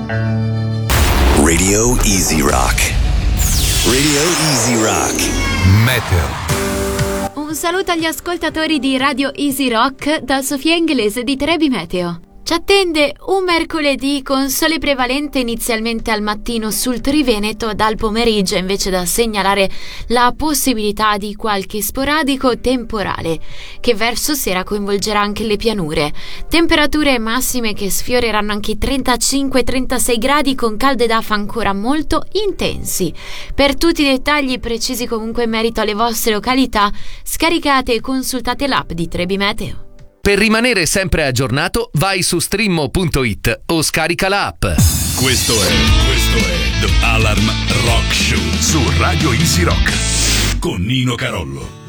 Radio Easy Rock. Radio Easy Rock. Meteo. Un saluto agli ascoltatori di Radio Easy Rock da Sofia Inglese di Trebi Meteo. Ci attende un mercoledì con sole prevalente inizialmente al mattino sul Triveneto, dal pomeriggio invece da segnalare la possibilità di qualche sporadico temporale che verso sera coinvolgerà anche le pianure. Temperature massime che sfioreranno anche i 35-36 gradi con calde d'afa ancora molto intensi. Per tutti i dettagli precisi comunque in merito alle vostre località, scaricate e consultate l'app di Trebi Meteo. Per rimanere sempre aggiornato, vai su streammo.it o scarica la app. Questo è The Alarm Rock Show su Radio Easy Rock con Nino Carollo.